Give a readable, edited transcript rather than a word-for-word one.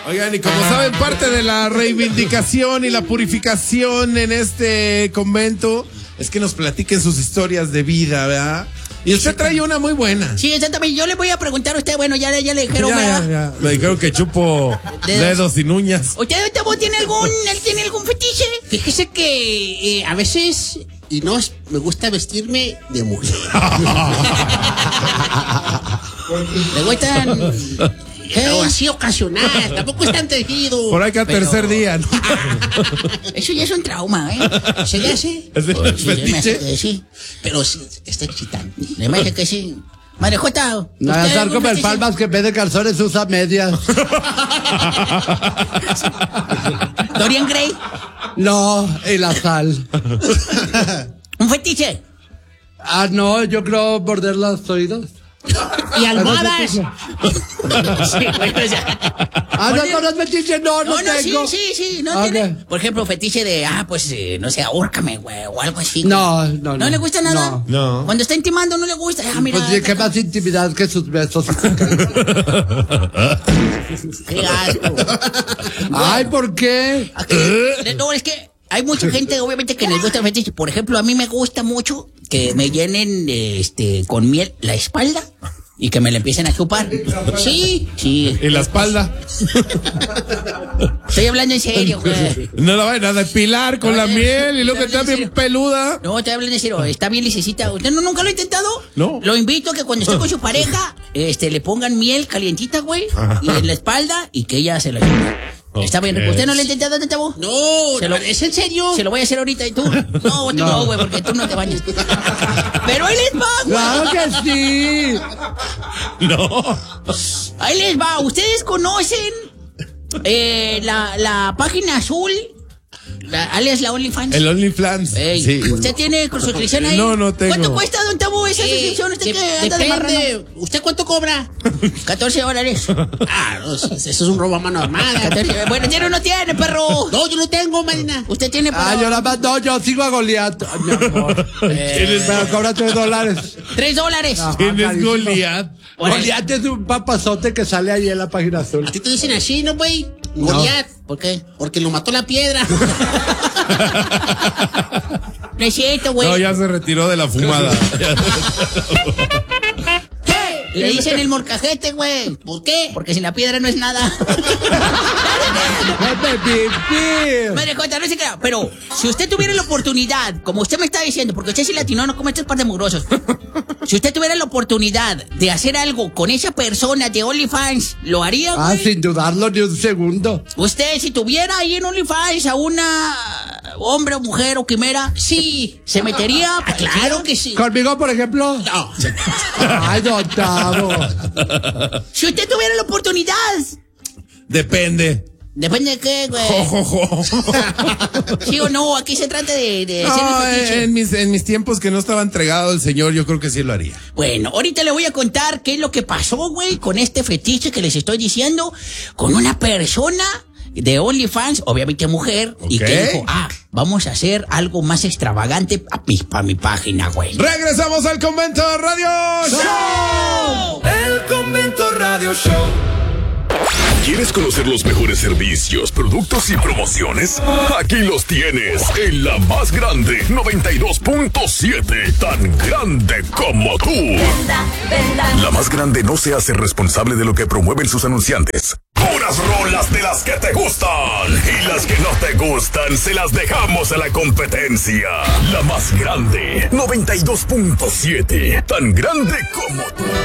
Oigan, y como saben, parte de la reivindicación y la purificación en este convento es que nos platiquen sus historias de vida, ¿verdad? Y usted trae una muy buena. Sí, exactamente. Yo le voy a preguntar a usted, bueno, ya le dijeron, ya. Me dijeron que chupo dedos sin uñas. ¿Usted tiene algún fetiche? Fíjese que a veces, y no, me gusta vestirme de mujer. ¿Le gustan? Pero así ocasional, tampoco es tan tejido. Por ahí que al tercer día, ¿no? Eso ya es un trauma, ¿eh? ¿Se le hace? ¿Es el fetiche? Sí. Pero sí, está excitante. Le parece que sí. Madre Jota. No, es estar como el Palmas que en vez de calzones usa medias. Dorian Gray. No, y la sal. ¿Un fetiche? Ah, no, yo creo morder los oídos. Y almohadas. Sí, bueno, ya. Ah, no es fetiche, no tengo. Sí, no Okay. tiene. Por ejemplo, fetiche de, no sé, ahórcame, güey, o algo así. No. ¿No le gusta nada? No. Cuando está intimando no le gusta. Mira. Pues sí, qué más intimidad que sus besos. Qué asco. Ay, ¿por qué? No, es que hay mucha gente, obviamente, que les gusta el fetiche. Por ejemplo, a mí me gusta mucho que me llenen con miel la espalda y que me la empiecen a chupar. Sí. ¿Y la espalda? Estoy hablando en serio, güey. No la vayan a depilar con la miel y luego que está bien serio. peluda. No, estoy hablando en serio. Está bien lisecita. ¿Usted nunca lo ha intentado? No. Lo invito a que cuando esté con su pareja, le pongan miel calientita, güey, y en la espalda y que ella se la chupe. Está bien, ¿usted no lo ha intentado, Tavo? No, ¿es en serio? Se lo voy a hacer ahorita, ¿y tú? No, güey, porque tú no te bañas. Pero ahí les va, güey. Claro que sí. No. Ahí les va. ¿Ustedes conocen la página azul? Alias la OnlyFans. El OnlyFans. Sí. ¿Usted tiene suscripción ahí? No tengo. ¿Cuánto cuesta, don Tavo, esa suscripción? ¿Usted que anda de marrano? Depende. ¿Usted cuánto cobra? $14. Ah, no, eso es un robo a mano armada. Bueno, ¿tiene o no tiene, perro? No, yo no tengo, Marina. ¿Usted tiene, perro? Ah, yo nada más, no, yo sigo a Goliat. Mi amor. Pero cobra $3. $3. ¿Quién es carísimo. Goliat? Goliat es un papazote que sale ahí en la página azul. A ti te dicen así, ¿no, güey? Goliat. ¿Por qué? Porque lo mató la piedra. No es cierto, güey. No, ya se retiró de la fumada. Le dicen el morcajete, güey. ¿Por qué? Porque sin la piedra no es nada. Madre Jota, no se crea. Pero si usted tuviera la oportunidad, como usted me está diciendo, porque usted es latino, no come estos par de mugrosos. Si usted tuviera la oportunidad de hacer algo con esa persona de OnlyFans, ¿lo haría, güey? Ah, sin dudarlo ni un segundo. Usted, si tuviera ahí en OnlyFans a una hombre o mujer o quimera, sí, ¿se metería? Claro que sí. ¿Conmigo, por ejemplo? No. Ay, don Tavo. Si usted tuviera la oportunidad. Depende. Depende de qué, güey. Jo. ¿Sí o no? Aquí se trata de hacer No, un fetiche. en mis tiempos que no estaba entregado el señor, yo creo que sí lo haría. Bueno, ahorita le voy a contar qué es lo que pasó, güey, con este fetiche que les estoy diciendo, con una persona de OnlyFans, obviamente mujer, y que dijo, vamos a hacer algo más extravagante para mi página, güey. ¡Regresamos al Convento Radio Show! El Convento Radio Show. ¿Quieres conocer los mejores servicios, productos y promociones? Aquí los tienes en la más grande, 92.7, tan grande como tú. La más grande no se hace responsable de lo que promueven sus anunciantes. Puras rolas de las que te gustan y las que no te gustan se las dejamos a la competencia. La más grande, 92.7, tan grande como tú.